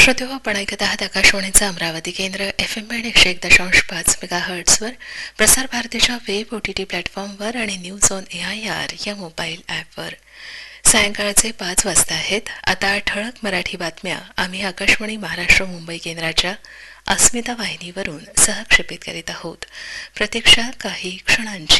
श्रोते हो, आपण ऐकत आहात आकाशवाणीचं अमरावती केंद्र FM बँड 101.5 मेगाहर्ट्झवर, प्रसार भारतीच्या वेब OTT प्लॅटफॉर्मवर आणि न्यूज ऑन AIR या मोबाईल ॲपवर. सायंकाळचे 5 वाजता आहेत. आता ठळक मराठी बातम्या आम्ही आकाशवाणी महाराष्ट्र मुंबई केंद्राच्या अस्मिता वाहिनीवरून सहक्षेपित करीत आहोत. प्रतीक्षा काही क्षणांची.